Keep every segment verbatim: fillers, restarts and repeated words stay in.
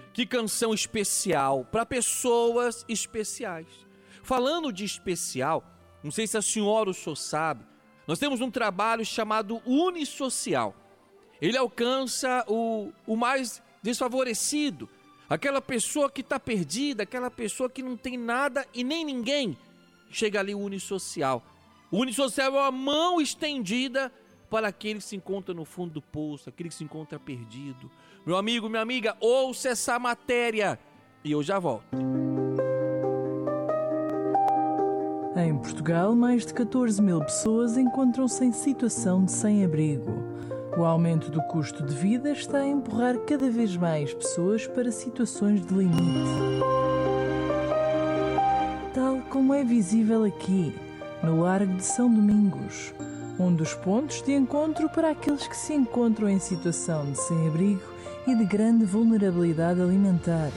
Que canção especial para pessoas especiais. Falando de especial, não sei se a senhora ou o senhor sabe, nós temos um trabalho chamado Unisocial. Ele alcança o, o mais desfavorecido, aquela pessoa que está perdida, aquela pessoa que não tem nada e nem ninguém. Chega ali o Unisocial. O Unisocial é uma mão estendida para aquele que se encontra no fundo do poço, aquele que se encontra perdido. Meu amigo, minha amiga, ouça essa matéria e eu já volto. Em Portugal, mais de catorze mil pessoas encontram-se em situação de sem-abrigo. O aumento do custo de vida está a empurrar cada vez mais pessoas para situações de limite. Tal como é visível aqui, no Largo de São Domingos, um dos pontos de encontro para aqueles que se encontram em situação de sem-abrigo e de grande vulnerabilidade alimentar.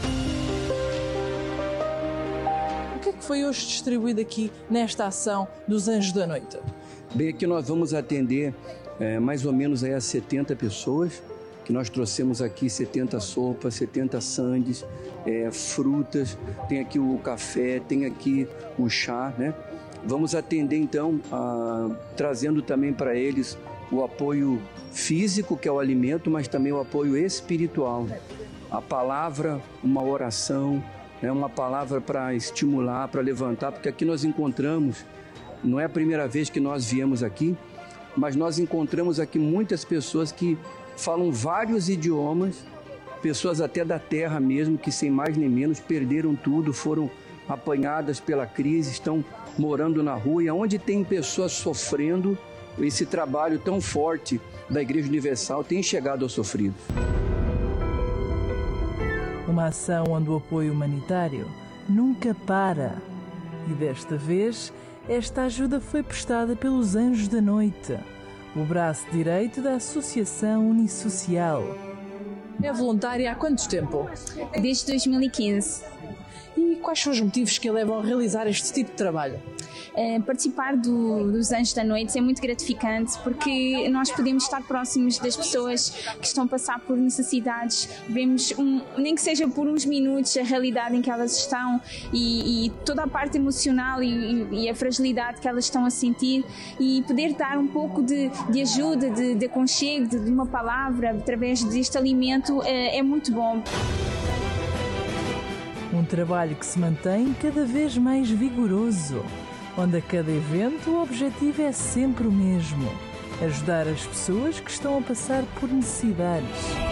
O que é que foi hoje distribuído aqui nesta ação dos Anjos da Noite? Bem, aqui nós vamos atender é, mais ou menos aí a setenta pessoas, que nós trouxemos aqui setenta sopas, setenta sandes, é, frutas, tem aqui o café, tem aqui o chá, né? Vamos atender então, a, trazendo também para eles o apoio físico, que é o alimento, mas também o apoio espiritual. A palavra, uma oração, né, uma palavra para estimular, para levantar, porque aqui nós encontramos, não é a primeira vez que nós viemos aqui, mas nós encontramos aqui muitas pessoas que falam vários idiomas, pessoas até da terra mesmo, que sem mais nem menos perderam tudo, foram apanhadas pela crise, estão morando na rua, e onde tem pessoas sofrendo, esse trabalho tão forte da Igreja Universal tem chegado aos sofridos. Uma ação onde o apoio humanitário nunca para. E desta vez, esta ajuda foi prestada pelos Anjos da Noite, o braço direito da Associação Unisocial. É voluntária há quanto tempo? Desde dois mil e quinze. E quais são os motivos que a levam a realizar este tipo de trabalho? Uh, participar do, dos Anjos da Noite é muito gratificante porque nós podemos estar próximos das pessoas que estão a passar por necessidades, vemos, um, nem que seja por uns minutos, a realidade em que elas estão e, e toda a parte emocional e, e a fragilidade que elas estão a sentir, e poder dar um pouco de, de ajuda, de, de aconchego, de, de uma palavra através deste alimento uh, é muito bom. Um trabalho que se mantém cada vez mais vigoroso, onde a cada evento o objetivo é sempre o mesmo: ajudar as pessoas que estão a passar por necessidades.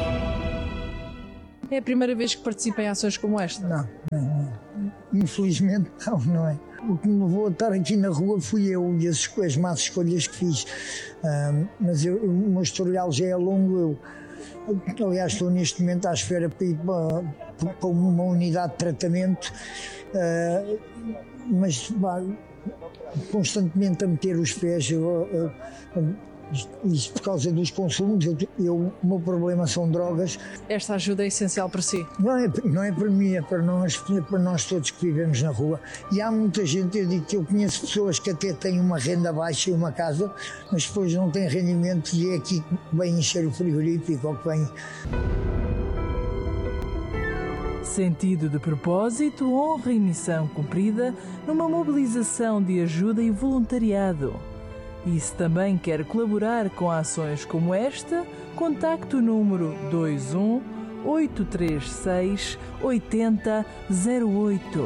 É a primeira vez que participa em ações como esta? Não, não, não. Infelizmente não, não é. O que me levou a estar aqui na rua fui eu e as, as más escolhas que fiz. Um, mas eu, o meu historial já é longo. Eu, aliás, estou neste momento à espera para ir para, para uma unidade de tratamento, uh, mas bah, constantemente a meter os pés. Eu, eu, isso por causa dos consumos, eu, eu, o meu problema são drogas. Esta ajuda é essencial para si? Não é, não é para mim, é para nós, é para nós todos que vivemos na rua. E há muita gente, eu digo que eu conheço pessoas que até têm uma renda baixa e uma casa, mas depois não têm rendimento, e é aqui que vem encher o frigorífico ou que vem. Sentido de propósito, honra e missão cumprida numa mobilização de ajuda e voluntariado. E se também quer colaborar com ações como esta, contacte o número dois um oito três seis oito zero zero oito.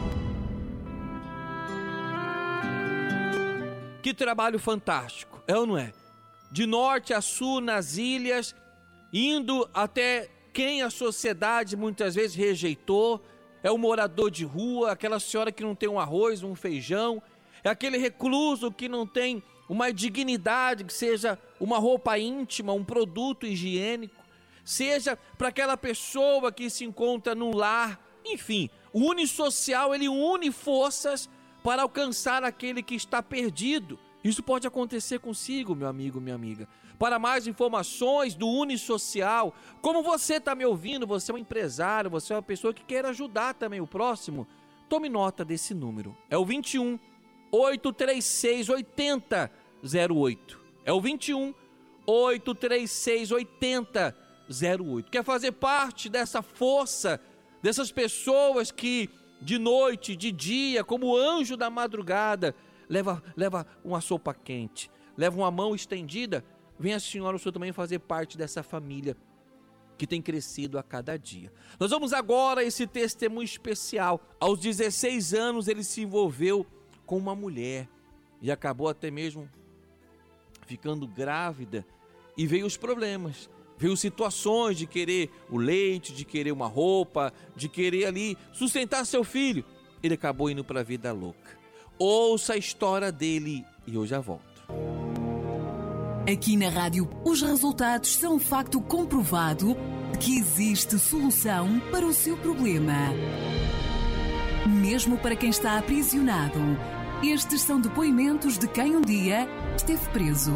Que trabalho fantástico, é ou não é? De norte a sul, nas ilhas, indo até quem a sociedade muitas vezes rejeitou. É o morador de rua, aquela senhora que não tem um arroz, um feijão, é aquele recluso que não tem uma dignidade, que seja uma roupa íntima, um produto higiênico, seja para aquela pessoa que se encontra no lar. Enfim, o Unisocial, ele une forças para alcançar aquele que está perdido. Isso pode acontecer consigo, meu amigo, minha amiga. Para mais informações do Unisocial, como você está me ouvindo, você é um empresário, você é uma pessoa que quer ajudar também o próximo, tome nota desse número. É o vinte e um oito três seis oito zero zero oito. É o vinte e um oito três seis oito zero oito. Quer fazer parte dessa força, dessas pessoas que de noite, de dia, como anjo da madrugada, leva, leva uma sopa quente, leva uma mão estendida? Vem a senhora, o senhor também fazer parte dessa família que tem crescido a cada dia. Nós vamos agora a esse testemunho especial. Aos dezesseis anos ele se envolveu com uma mulher e acabou até mesmo ficando grávida, e veio os problemas, veio situações de querer o leite, de querer uma roupa, de querer ali sustentar seu filho. Ele acabou indo para a vida louca. Ouça a história dele e eu já volto. Aqui na rádio, os resultados são um facto comprovado de que existe solução para o seu problema. Mesmo para quem está aprisionado, estes são depoimentos de quem um dia esteve preso.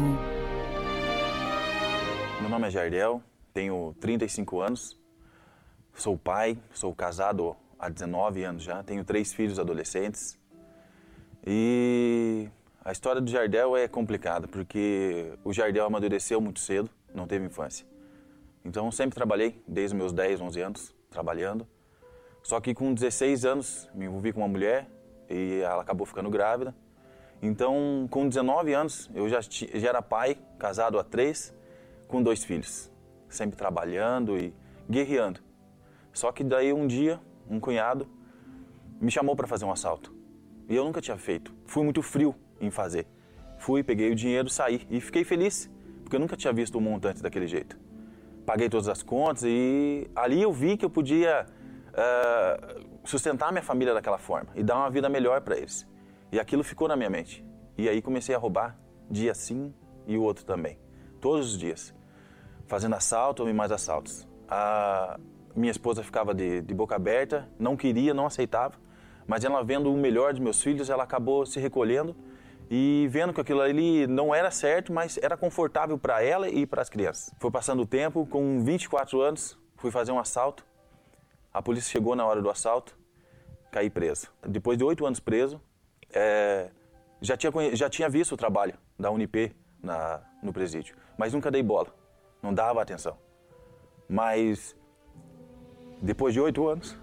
Meu nome é Jardel, tenho trinta e cinco anos, sou pai, sou casado há dezenove anos já, tenho três filhos adolescentes. E a história do Jardel é complicada, porque o Jardel amadureceu muito cedo, não teve infância. Então sempre trabalhei, desde os meus dez, onze anos, trabalhando. Só que com dezesseis anos me envolvi com uma mulher e ela acabou ficando grávida. Então com dezenove anos eu já, já era pai, casado há três, com dois filhos. Sempre trabalhando e guerreando. Só que daí um dia, um cunhado me chamou para fazer um assalto. E eu nunca tinha feito. Fui muito frio em fazer. Fui, peguei o dinheiro, saí e fiquei feliz, porque eu nunca tinha visto um montante daquele jeito. Paguei todas as contas e ali eu vi que eu podia uh, sustentar minha família daquela forma e dar uma vida melhor para eles. E aquilo ficou na minha mente. E aí comecei a roubar, dia sim e o outro também. Todos os dias. Fazendo assalto e mais assaltos. A minha esposa ficava de, de boca aberta, não queria, não aceitava. Mas ela vendo o melhor de meus filhos, ela acabou se recolhendo e vendo que aquilo ali não era certo, mas era confortável para ela e para as crianças. Foi passando o tempo, com vinte e quatro anos, fui fazer um assalto. A polícia chegou na hora do assalto, caí preso. Depois de oito anos preso, é, já, tinha, já tinha visto o trabalho da Unip na, no presídio, mas nunca dei bola, não dava atenção. Mas depois de oito anos,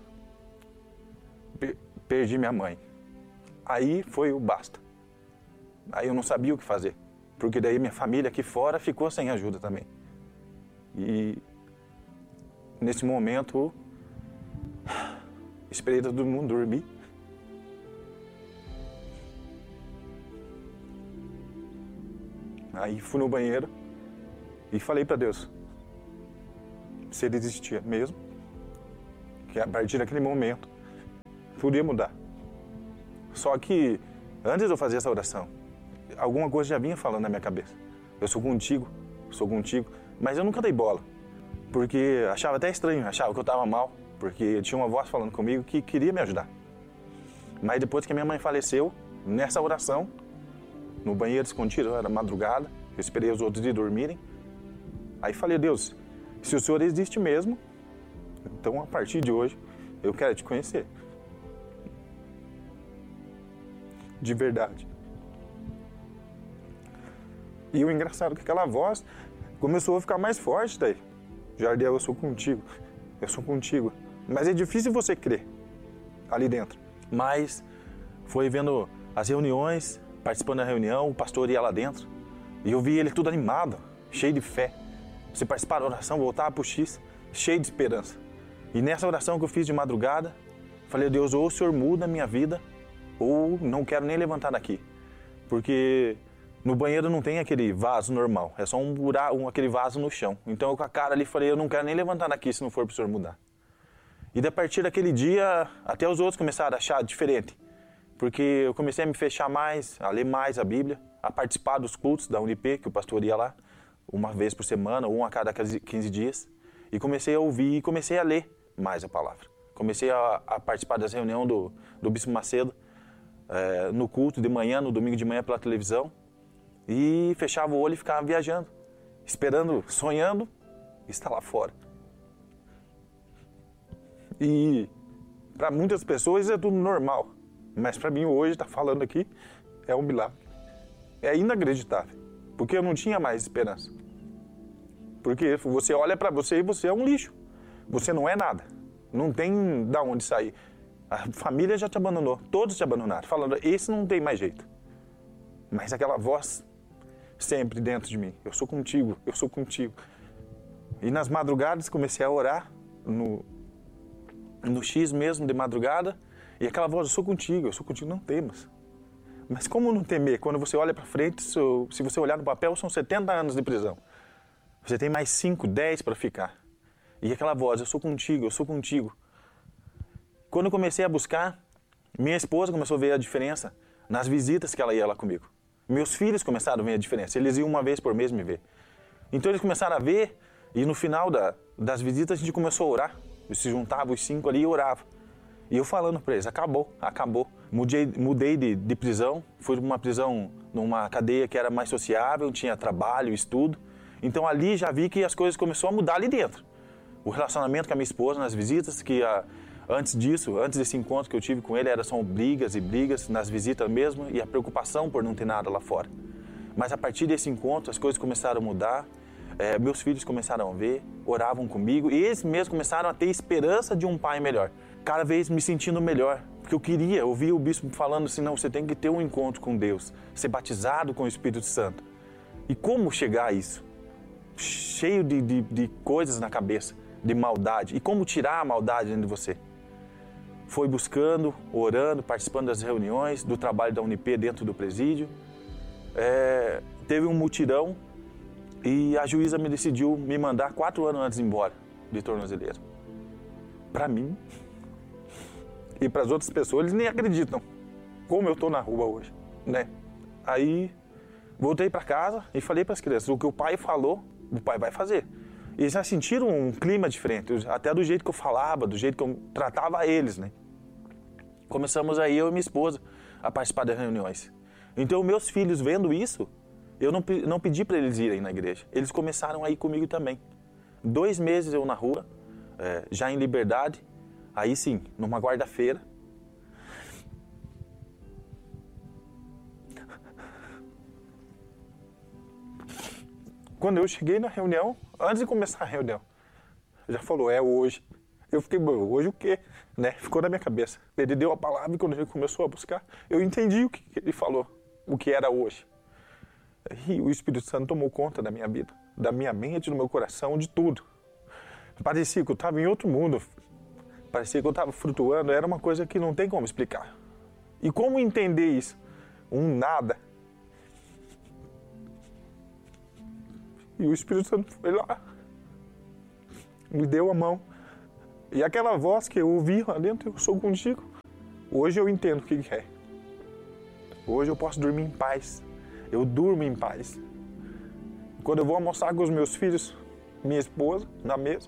perdi minha mãe. Aí foi o basta. Aí eu não sabia o que fazer, porque daí minha família aqui fora ficou sem ajuda também. E nesse momento, esperei todo mundo dormir. Aí fui no banheiro e falei para Deus se ele existia mesmo, que a partir daquele momento podia mudar. Só que antes de eu fazer essa oração, alguma coisa já vinha falando na minha cabeça. Eu sou contigo, sou contigo, mas eu nunca dei bola, porque achava até estranho, achava que eu estava mal, porque tinha uma voz falando comigo que queria me ajudar. Mas depois que a minha mãe faleceu, nessa oração, no banheiro escondido, era madrugada, eu esperei os outros de dormirem, aí falei, Deus, se o Senhor existe mesmo, então a partir de hoje eu quero te conhecer. De verdade. E o engraçado é que aquela voz começou a ficar mais forte daí. Jardel, eu sou contigo, eu sou contigo. Mas é difícil você crer ali dentro. Mas foi vendo as reuniões, participando da reunião, o pastor ia lá dentro. E eu vi ele tudo animado, cheio de fé. Você participar da oração, voltar para o X, cheio de esperança. E nessa oração que eu fiz de madrugada, falei, Deus, ou o Senhor muda a minha vida, ou não quero nem levantar daqui. Porque no banheiro não tem aquele vaso normal, é só um buraco, um, aquele vaso no chão. Então eu com a cara ali falei, eu não quero nem levantar daqui se não for para o Senhor mudar. E a partir daquele dia, até os outros começaram a achar diferente. Porque eu comecei a me fechar mais, a ler mais a Bíblia, a participar dos cultos da Unip, que o pastor ia lá, uma vez por semana, ou um a cada quinze dias. E comecei a ouvir e comecei a ler mais a palavra. Comecei a, a participar das reuniões do, do Bispo Macedo, é, no culto de manhã, no domingo de manhã pela televisão. E fechava o olho e ficava viajando, esperando, sonhando, estar lá fora. E para muitas pessoas é tudo normal, mas para mim hoje, estar falando aqui, é um milagre. É inacreditável, porque eu não tinha mais esperança. Porque você olha para você e você é um lixo. Você não é nada. Não tem de onde sair. A família já te abandonou, todos te abandonaram, falando, esse não tem mais jeito. Mas aquela voz sempre dentro de mim, eu sou contigo, eu sou contigo. E nas madrugadas comecei a orar, no, no X mesmo, de madrugada, e aquela voz, eu sou contigo, eu sou contigo, não temas. Mas como não temer? Quando você olha para frente, se você olhar no papel, são setenta anos de prisão. Você tem mais cinco, dez para ficar. E aquela voz, eu sou contigo, eu sou contigo. Quando eu comecei a buscar, minha esposa começou a ver a diferença nas visitas que ela ia lá comigo. Meus filhos começaram a ver a diferença. Eles iam uma vez por mês me ver. Então eles começaram a ver e no final da, das visitas a gente começou a orar. Eu se juntava os cinco ali e orava. E eu falando para eles, acabou, acabou. Mudei, mudei de, de prisão, fui para uma prisão numa cadeia que era mais sociável, tinha trabalho, estudo. Então ali já vi que as coisas começaram a mudar ali dentro. O relacionamento com a minha esposa nas visitas, que a, antes disso, antes desse encontro que eu tive com ele, era só brigas e brigas nas visitas mesmo e a preocupação por não ter nada lá fora. Mas a partir desse encontro as coisas começaram a mudar, é, meus filhos começaram a ver, oravam comigo e eles mesmos começaram a ter esperança de um pai melhor. Cada vez me sentindo melhor, porque eu queria, ouvir o bispo falando assim, não, você tem que ter um encontro com Deus, ser batizado com o Espírito Santo. E como chegar a isso? Cheio de, de, de coisas na cabeça, de maldade. E como tirar a maldade dentro de você? Foi buscando, orando, participando das reuniões, do trabalho da Unip dentro do presídio. É, teve um mutirão e a juíza me decidiu me mandar quatro anos antes embora de tornozeleira. Para mim e para as outras pessoas, eles nem acreditam como eu estou na rua hoje, né? Aí voltei para casa e falei para as crianças, o que o pai falou, o pai vai fazer. Eles já sentiram um clima diferente, até do jeito que eu falava, do jeito que eu tratava eles, né? Começamos aí, eu e minha esposa, a participar das reuniões. Então, meus filhos vendo isso, eu não, não pedi para eles irem na igreja. Eles começaram a ir comigo também. Dois meses eu na rua, é, já em liberdade, aí sim, numa quarta-feira. Quando eu cheguei na reunião, antes de começar a reunião, já falou, é hoje. Eu fiquei, hoje o quê? Né? Ficou na minha cabeça. Ele deu a palavra e quando ele começou a buscar, eu entendi o que ele falou, o que era hoje. E o Espírito Santo tomou conta da minha vida, da minha mente, do meu coração, de tudo. Parecia que eu estava em outro mundo. Parecia que eu estava flutuando. Era uma coisa que não tem como explicar. E como entender isso? Um nada. E o Espírito Santo foi lá, me deu a mão. E aquela voz que eu ouvi lá dentro, eu sou contigo. Hoje eu entendo o que é. Hoje eu posso dormir em paz. Eu durmo em paz. Quando eu vou almoçar com os meus filhos, minha esposa, na mesa,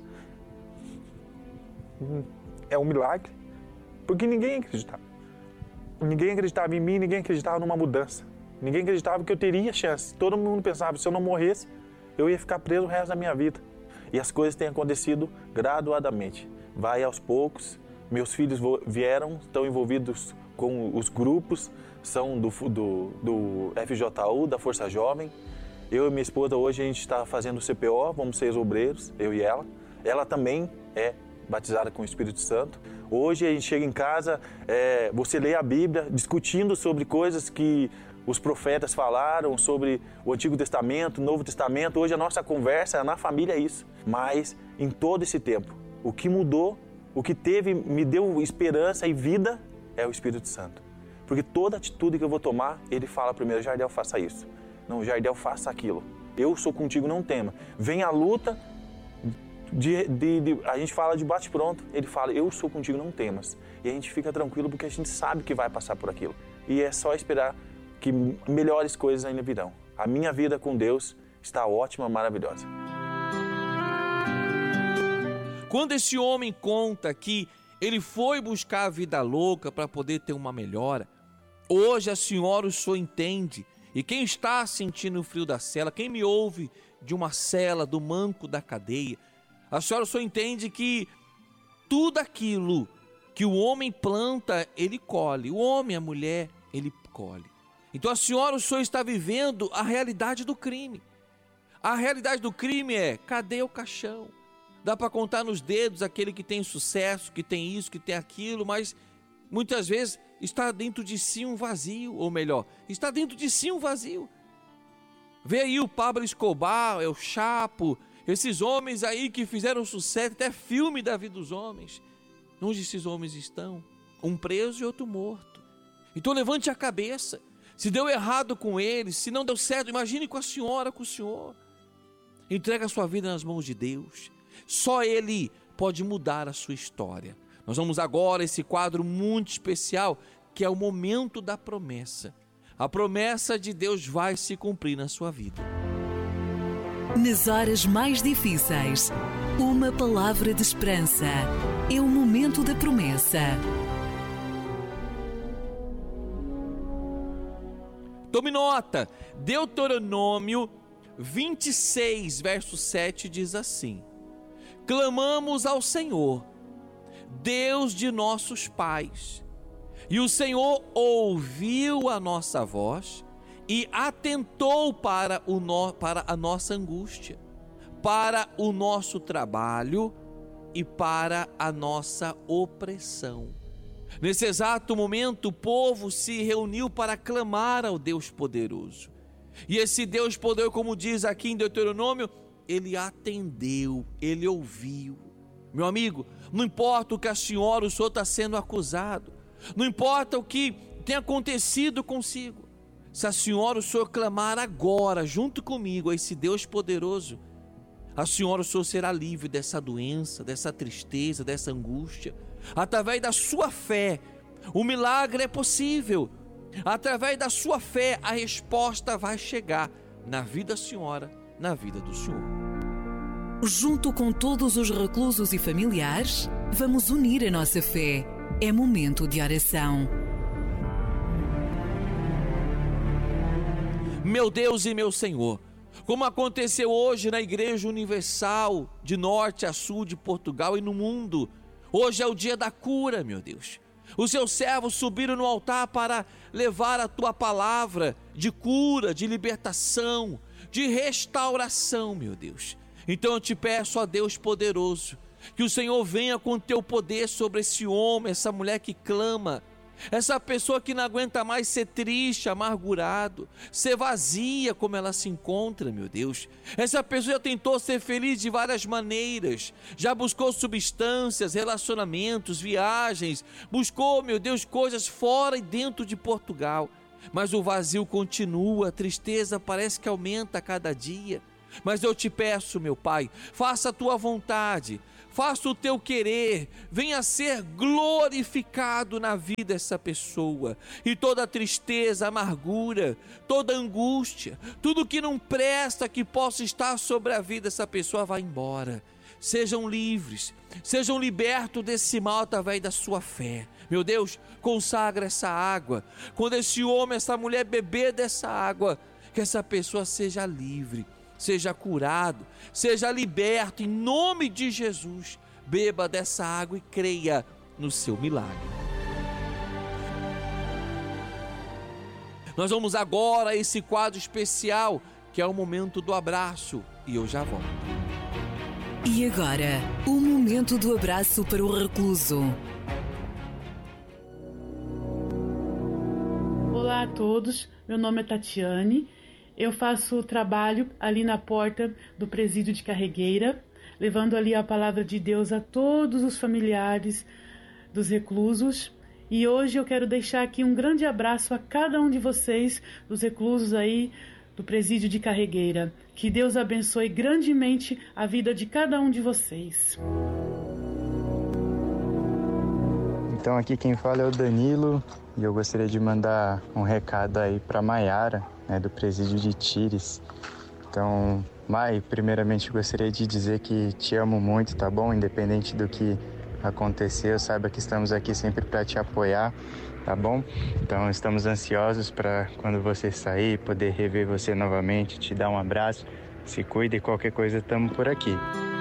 é um milagre. Porque ninguém acreditava. Ninguém acreditava em mim, ninguém acreditava numa mudança. Ninguém acreditava que eu teria chance. Todo mundo pensava, se eu não morresse, eu ia ficar preso o resto da minha vida. E as coisas têm acontecido graduadamente. Vai aos poucos. Meus filhos vieram, estão envolvidos com os grupos, são do, do, do F J U, da Força Jovem. Eu e minha esposa, hoje a gente está fazendo o C P O, vamos ser obreiros, eu e ela. Ela também é batizada com o Espírito Santo. Hoje a gente chega em casa, é, você lê a Bíblia, discutindo sobre coisas que os profetas falaram, sobre o Antigo Testamento, o Novo Testamento. Hoje a nossa conversa na família é isso. Mas em todo esse tempo, o que mudou, o que teve, me deu esperança e vida é o Espírito Santo. Porque toda atitude que eu vou tomar, ele fala primeiro, Jardel, faça isso. Não, Jardel, faça aquilo. Eu sou contigo, não tema. Vem a luta, de, de, de, a gente fala de bate-pronto, ele fala, eu sou contigo, não temas. E a gente fica tranquilo porque a gente sabe que vai passar por aquilo. E é só esperar que melhores coisas ainda virão. A minha vida com Deus está ótima, maravilhosa. Quando esse homem conta que ele foi buscar a vida louca para poder ter uma melhora, hoje a senhora o senhor entende. E quem está sentindo o frio da cela, quem me ouve de uma cela, do manco da cadeia, a senhora o senhor entende que tudo aquilo que o homem planta, ele colhe. O homem, a mulher, ele colhe. Então a senhora o senhor está vivendo a realidade do crime. A realidade do crime é, cadê o caixão? Dá para contar nos dedos aquele que tem sucesso, que tem isso, que tem aquilo, mas muitas vezes está dentro de si um vazio, ou melhor, está dentro de si um vazio. Vê aí o Pablo Escobar, é o Chapo, esses homens aí que fizeram sucesso, até filme da vida dos homens. Onde esses homens estão? Um preso e outro morto. Então levante a cabeça. Se deu errado com eles, se não deu certo, imagine com a senhora, com o senhor. Entrega a sua vida nas mãos de Deus. Só Ele pode mudar a sua história. Nós vamos agora a esse quadro muito especial, que é o momento da promessa. A promessa de Deus vai se cumprir na sua vida. Nas horas mais difíceis, uma palavra de esperança. É o momento da promessa. Tome nota, Deuteronômio vinte e seis, verso sete diz assim: clamamos ao Senhor, Deus de nossos pais, e o Senhor ouviu a nossa voz e atentou para, o no, para a nossa angústia, para o nosso trabalho e para a nossa opressão. Nesse exato momento, o povo se reuniu para clamar ao Deus poderoso. E esse Deus poderoso, como diz aqui em Deuteronômio, ele atendeu, ele ouviu. Meu amigo, não importa o que a senhora, o senhor está sendo acusado, não importa o que tem acontecido consigo, se a senhora, o senhor clamar agora, junto comigo, a esse Deus poderoso, a senhora, o senhor será livre dessa doença, dessa tristeza, dessa angústia. Através da sua fé, o milagre é possível. Através da sua fé, a resposta vai chegar na vida da senhora, na vida do senhor. Junto com todos os reclusos e familiares, vamos unir a nossa fé. É momento de oração. Meu Deus e meu Senhor, como aconteceu hoje na Igreja Universal, de norte a sul de Portugal e no mundo, hoje é o dia da cura, meu Deus. Os seus servos subiram no altar para levar a tua palavra de cura, de libertação, de restauração, meu Deus. Então eu te peço, ó Deus poderoso, que o Senhor venha com teu poder sobre esse homem, essa mulher que clama, essa pessoa que não aguenta mais ser triste, amargurado, ser vazia como ela se encontra, meu Deus. Essa pessoa já tentou ser feliz de várias maneiras, já buscou substâncias, relacionamentos, viagens, buscou, meu Deus, coisas fora e dentro de Portugal, mas o vazio continua, a tristeza parece que aumenta a cada dia. Mas eu te peço, meu Pai, faça a tua vontade, faça o teu querer, venha ser glorificado na vida dessa pessoa, e toda tristeza, amargura, toda angústia, tudo que não presta que possa estar sobre a vida dessa pessoa vai embora. Sejam livres, sejam libertos desse mal através da sua fé. Meu Deus, consagra essa água, quando esse homem, essa mulher beber dessa água, que essa pessoa seja livre, seja curado, seja liberto em nome de Jesus. Beba dessa água e creia no seu milagre. Nós vamos agora a esse quadro especial, que é o momento do abraço, e eu já volto. E agora, o momento do abraço para o recluso. Olá a todos, meu nome é Tatiane. Eu faço trabalho ali na porta do presídio de Carregueira, levando ali a palavra de Deus a todos os familiares dos reclusos. E hoje eu quero deixar aqui um grande abraço a cada um de vocês, dos reclusos aí do presídio de Carregueira. Que Deus abençoe grandemente a vida de cada um de vocês. Então aqui quem fala é o Danilo e eu gostaria de mandar um recado aí para Maiara, né, do presídio de Tires. Então, Mai, primeiramente gostaria de dizer que te amo muito, tá bom? Independente do que aconteceu, saiba que estamos aqui sempre para te apoiar, tá bom? Então estamos ansiosos para quando você sair, poder rever você novamente, te dar um abraço, se cuida e qualquer coisa estamos por aqui.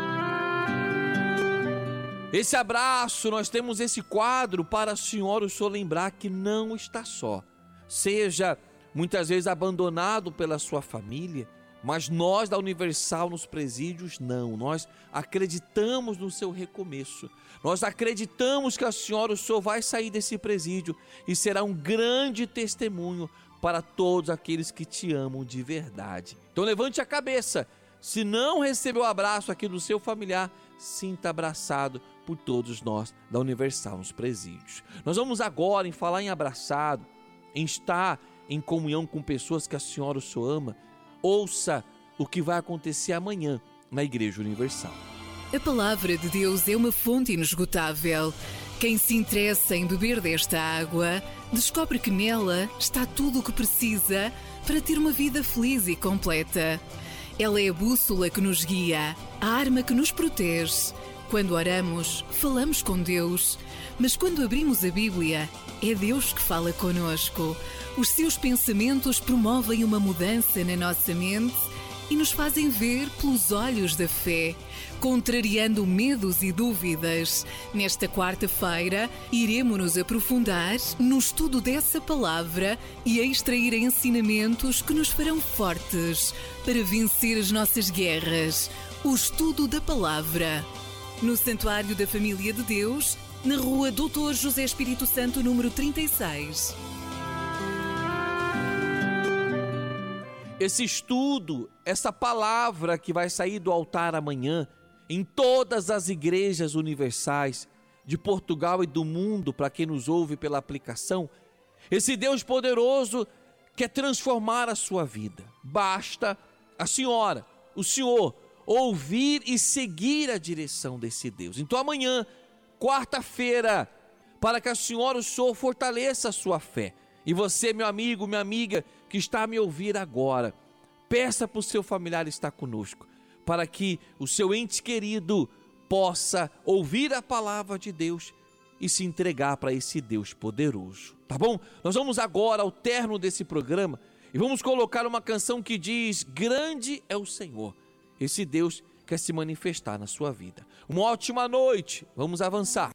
Esse abraço, nós temos esse quadro para a senhora, o senhor lembrar que não está só. Seja muitas vezes abandonado pela sua família, Mas nós da Universal nos presídios não, nós acreditamos no seu recomeço. Nós acreditamos que a senhora, o senhor vai sair desse presídio e será um grande testemunho para todos aqueles que te amam de verdade. Então levante a cabeça, se não recebeu o abraço aqui do seu familiar, sinta abraçado por todos nós da Universal nos presídios. Nós vamos agora em falar em abraçado, em estar em comunhão com pessoas que a senhora, o senhor ama. Ouça o que vai acontecer amanhã na Igreja Universal. A palavra de Deus é uma fonte inesgotável. Quem se interessa em beber desta água, descobre que nela está tudo o que precisa para ter uma vida feliz e completa. Ela é a bússola que nos guia, a arma que nos protege. Quando oramos, falamos com Deus, mas quando abrimos a Bíblia, é Deus que fala conosco. Os seus pensamentos promovem uma mudança na nossa mente e nos fazem ver pelos olhos da fé, contrariando medos e dúvidas. Nesta quarta-feira, iremos nos aprofundar no estudo dessa palavra e a extrair ensinamentos que nos farão fortes para vencer as nossas guerras. O estudo da palavra. No Santuário da Família de Deus, na rua doutor José Espírito Santo, número trinta e seis. Esse estudo, essa palavra que vai sair do altar amanhã, em todas as igrejas universais de Portugal e do mundo, para quem nos ouve pela aplicação, esse Deus poderoso quer transformar a sua vida. Basta a senhora, o senhor, ouvir e seguir a direção desse Deus. Então amanhã, quarta-feira, para que a senhora, o senhor, fortaleça a sua fé. E você, meu amigo, minha amiga, que está a me ouvir agora, peça para o seu familiar estar conosco, para que o seu ente querido possa ouvir a palavra de Deus e se entregar para esse Deus poderoso, tá bom? Nós vamos agora ao término desse programa e vamos colocar uma canção que diz: grande é o Senhor. Esse Deus quer se manifestar na sua vida. Uma ótima noite, vamos avançar.